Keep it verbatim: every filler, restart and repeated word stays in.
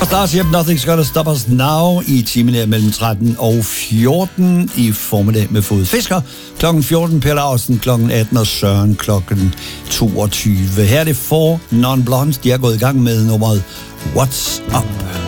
Starship, Nothing's Gonna Stop Us Now i timen her mellem tretten og fjorten i formiddag med Fod Fisker. Klokken fjorten, Per Laursen, klokken atten og Søren klokken toogtyve. Her er det for Non-Blondes. De er gået i gang med nummeret What's Up.